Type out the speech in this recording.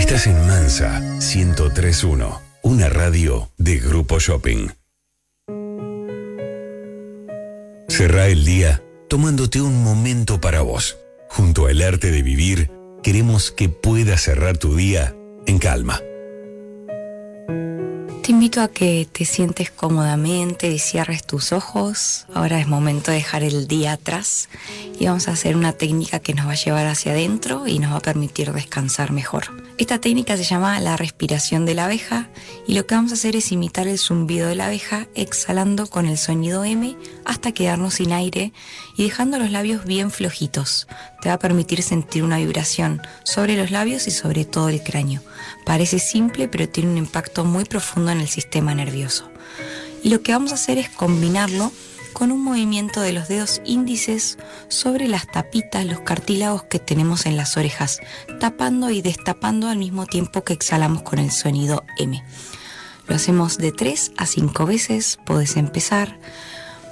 Estás en Mansa 103.1, una radio de Grupo Shopping. Cerrá el día tomándote un momento para vos. Junto al arte de vivir, queremos que puedas cerrar tu día en calma. Te invito a que te sientes cómodamente y cierres tus ojos. Ahora es momento de dejar el día atrás y vamos a hacer una técnica que nos va a llevar hacia adentro y nos va a permitir descansar mejor. Esta técnica se llama la respiración de la abeja y lo que vamos a hacer es imitar el zumbido de la abeja exhalando con el sonido M hasta quedarnos sin aire y dejando los labios bien flojitos. Te va a permitir sentir una vibración sobre los labios y sobre todo el cráneo. Parece simple, pero tiene un impacto muy profundo en el sistema nervioso. Y lo que vamos a hacer es combinarlo con un movimiento de los dedos índices sobre las tapitas, los cartílagos que tenemos en las orejas, tapando y destapando al mismo tiempo que exhalamos con el sonido M. Lo hacemos de 3 a 5 veces, podés empezar.